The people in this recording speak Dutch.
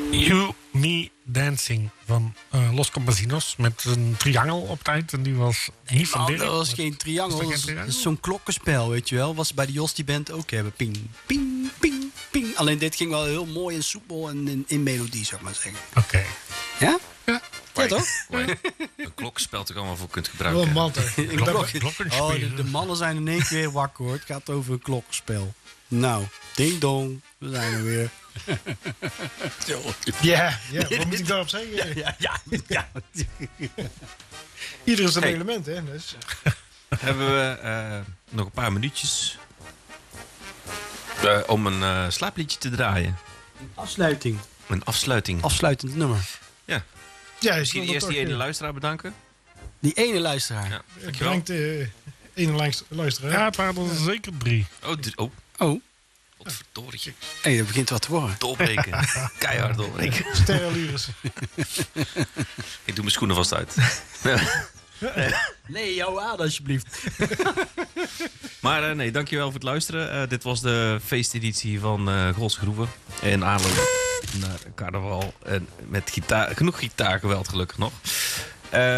You Me Dancing van Los Campesinos. Met een triangel op tijd. En die was niet van Dirk. Dat was geen triangel. Dat is zo'n klokkenspel, weet je wel. Was bij de Jostie Band ook hebben. Ping, ping, ping, ping. Alleen dit ging wel heel mooi en soepel en in melodie, zou ik maar zeggen. Oké. Ja? Ja. Ja, toch? Een klokspel toch allemaal voor kunt gebruiken. Wel een mantel. Een klok. De mannen zijn in één keer weer wakker, hoor. Het gaat over een klokkenspel. Nou, ding dong. We zijn er weer. Ja, wat moet ik daarop zeggen? Ja. Ieder is een Hey. element, hè. Dus. Hebben we nog een paar minuutjes om een slaapliedje te draaien. Afsluiting. Een afsluiting. Afsluitend nummer. Ja. Ja, Misschien eerst die ene luisteraar bedanken. Die ene luisteraar. Ja, dankjewel. Bedankt ene luisteraar. Ja, het waren er zeker 3. Oh. Wat verdorie. Hé, dat begint wat te worden. Doorbreken. Keihard doorbreken. Sterrenlures. Ik doe mijn schoenen vast uit. Nee, jouw aan alsjeblieft. Maar nee, dankjewel voor het luisteren. Dit was de feesteditie van Grolsgroeven. In aanloop naar carnaval. En met genoeg gitaargeweld gelukkig nog.